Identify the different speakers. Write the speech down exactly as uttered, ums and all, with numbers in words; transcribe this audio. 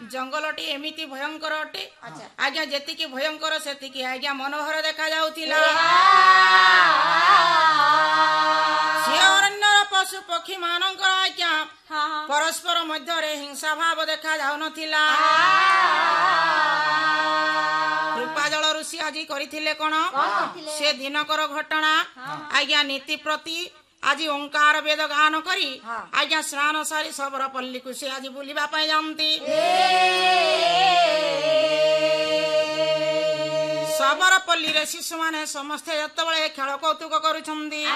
Speaker 1: ଜଙ୍ଗଲଟି ଏମିତି ଭୟଙ୍କର ଅଟେ ଆଜ୍ଞା ଯେତିକି ଭୟଙ୍କର ସେତିକି ଆଜ୍ଞା ମନୋହର ଦେଖା ଯାଉଥିଲା। ସେ ଅରଣ୍ୟର ପଶୁ ପକ୍ଷୀ ମାନଙ୍କର ଆଜ୍ଞା ପରସ୍ପର ମଧ୍ୟରେ ହିଂସା ଭାବ ଦେଖା ଯାଉନଥିଲା। କୃପାଜଳ ଋଷି ଆଜି କରିଥିଲେ କଣ ସେ ଦିନକର ଘଟଣା ଆଜ୍ଞା ନୀତି ପ୍ରତି ଆଜି ଓଙ୍କାର ବେଦ ଗାନ କରି ଆଜ୍ଞା ସ୍ନାନ ସାରି ଶବର ପଲ୍ଲୀକୁ ସେ ଆଜି ବୁଲିବା ପାଇଁ ଯାଆନ୍ତି। ଶବର ପଲ୍ଲୀରେ ଶିଶୁମାନେ ସମସ୍ତେ ଯେତେବେଳେ ଖେଳ କୌତୁକ କରୁଛନ୍ତି